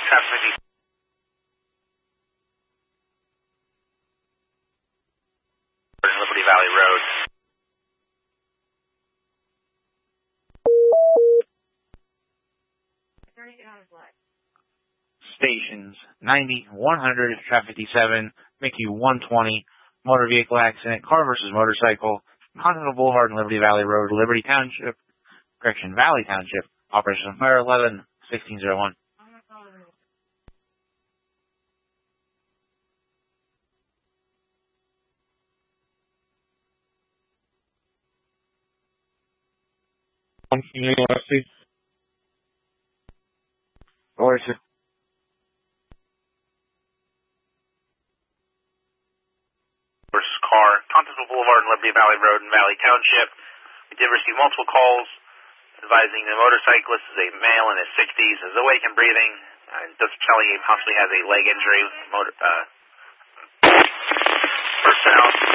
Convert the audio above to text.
Traffic Liberty Valley Road. Stations 90, 100, traffic 57, Mickey 120, motor vehicle accident, car versus motorcycle, Continental Boulevard and Liberty Valley Road, Valley Township, Operation Fire 11, 1601. Order, sir. Versus car, Continental Boulevard and Liberty Valley Road in Valley Township. We did receive multiple calls advising the motorcyclist is a male in his 60s, is awake and breathing, and doesn't tell you he possibly has a leg injury. Personnel